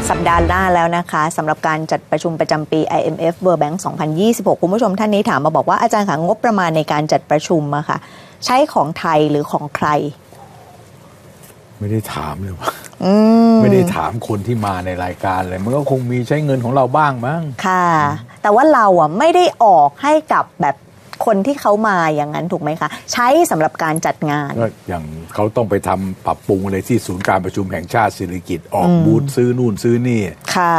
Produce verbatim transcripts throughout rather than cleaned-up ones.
สัปดาห์หน้าแล้วนะคะสำหรับการจัดประชุมประจำปี ไอ เอ็ม เอฟ World Bank สองพันยี่สิบหกคุณผู้ชมท่านนี้ถามมาบอกว่าอาจารย์คะงบประมาณในการจัดประชุมอะค่ะใช้ของไทยหรือของใครไม่ได้ถามเลยว่าไม่ได้ถามคนที่มาในรายการเลยมันก็คงมีใช้เงินของเราบ้างมั้งค่ะแต่ว่าเราอ่ะไม่ได้ออกให้กับแบบคนที่เขามาอย่างนั้นถูกไหมคะใช้สำหรับการจัดงานก็อย่างเขาต้องไปทำปรับปรุงอะไรที่ศูนย์การประชุมแห่งชาติสิริกิติ์ออกบูธซื้อนู่นซื้อนี่ค่ะ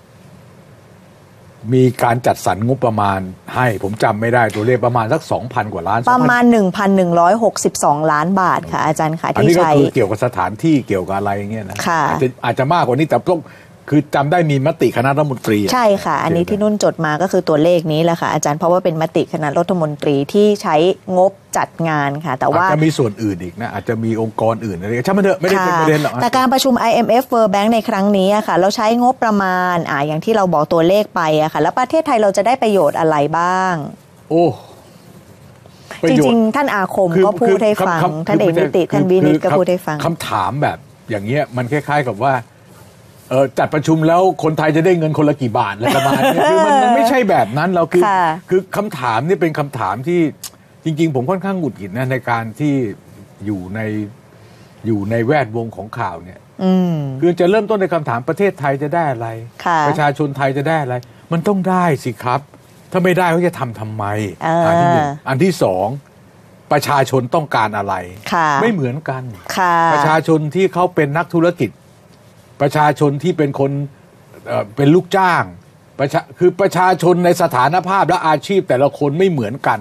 มีการจัดสรรงบประมาณให้ผมจำไม่ได้ตัวเลขประมาณสัก สองพัน กว่าล้านประมาณ หนึ่งพันหนึ่งร้อยหกสิบสอง ล้านบาทค่ะอาจารย์ค่ะที่ใช้อันนี้ก็คือเกี่ยวกับสถานที่เกี่ยวกับอะไรเงี้ยนะอาจจะอาจจะมากกว่านี้แต่ต้องคือจำได้มีมติคณะรัฐมนตรีใช่ค่ะอันนี้ที่นุ่นจดมาก็คือตัวเลขนี้แหละค่ะอาจารย์เพราะว่าเป็นมติคณะรัฐมนตรีที่ใช้งบจัดงานค่ะแต่ว่าอาจจะมีส่วนอื่นอีกนะอาจจะมีองค์กรอื่นอะไรใช่ไหมเถอะไม่ได้เป็นประเด็นหรอกแต่การประชุม ไอ เอ็ม เอฟ World Bank ในครั้งนี้ค่ะเราใช้งบประมาณอ่าอย่างที่เราบอกตัวเลขไปอะค่ะแล้วประเทศไทยเราจะได้ประโยชน์อะไรบ้างโอ้จริงๆท่านอาคมก็พูดให้ฟังท่านเอกนิติท่านวินิตก็พูดให้ฟังคำถามแบบอย่างเงี้ยมันคล้ายๆกับว่าเออจัดประชุมแล้วคนไทยจะได้เงินคนละกี่บาทอะไรประมาณนี้คือมันมันไม่ใช่แบบนั้นเราคือคือคำถามนี่เป็นคำถามที่จริงๆผมค่อนข้างหงุดหงิดนะในการที่อยู่ในอยู่ในแวดวงของข่าวเนี่ยคือจะเริ่มต้นในคำถามประเทศไทยจะได้อะไรประชาชนไทยจะได้อะไรมันต้องได้สิครับถ้าไม่ได้เขาจะทำทำไมอันที่หนึ่งอันที่สองประชาชนต้องการอะไรไม่เหมือนกันประชาชนที่เขาเป็นนักธุรกิจประชาชนที่เป็นคนเอ่อเป็นลูกจ้างประชาคือประชาชนในสถานภาพและอาชีพแต่ละคนไม่เหมือนกัน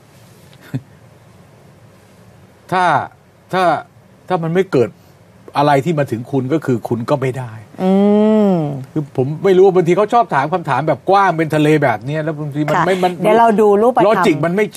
ถ้าถ้าถ้ามันไม่เกิดอะไรที่มาถึงคุณก็คือคุณก็ไม่ได้คือผมไม่รู้ว่าบางทีเขาชอบถามคำถามแบบกว้างเป็นทะเลแบบนี้แล้วบางทีมันไม่มันเดี๋ยวเราดูรูปธรรมลอจิกมันไม่